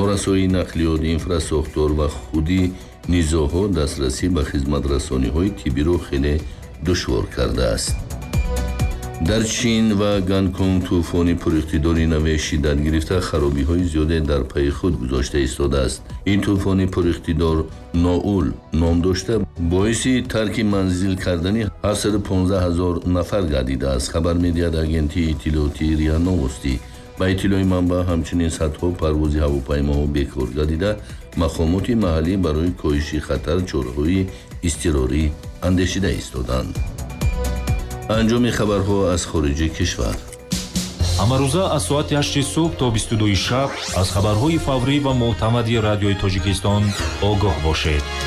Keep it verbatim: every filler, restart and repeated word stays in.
норасоии нақлиёт, инфраструктур ва худи низоҳо дастрасӣ ба хизматрасониҳои тиббиро хеле душвор кардааст. дар чин ва Гонконг тӯфони пуриқтидори наве шиддат гирифта харобиҳои зиёде дар пайи худ гузошта истодааст. ин тӯфони пуриқтидор ноул ном дошта боиси тарки манзил кардани ҳафтсаду понздаҳ ҳазор нафар гардидааст. хабар медиҳад агентии иттилоъоти риа новости. ба иттилои манбаъ ҳамчунин садҳо парвози ҳавопаймоҳо бекор гардида мақомоти маҳаллӣ барои коҳиши хатар чораҳои изтирорӣ андешида истоданд. анҷоми хабарҳо аз хориҷи кишвар. ҳамарӯза аз соати ҳашти субҳ то бисту дуи шаб аз хабарҳои фаврӣ ва мӯътамади радиои Тоҷикистон огоҳ бошед.